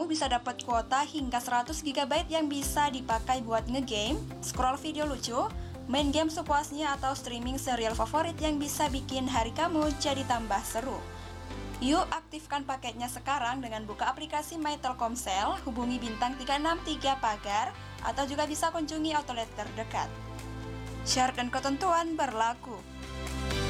kamu bisa dapat kuota hingga 100 GB yang bisa dipakai buat ngegame, scroll video lucu, main game sepuasnya atau streaming serial favorit yang bisa bikin hari kamu jadi tambah seru. Yuk aktifkan paketnya sekarang dengan buka aplikasi My Telkomsel, hubungi bintang 363 pagar, atau juga bisa kunjungi outlet terdekat. Syarat dan ketentuan berlaku.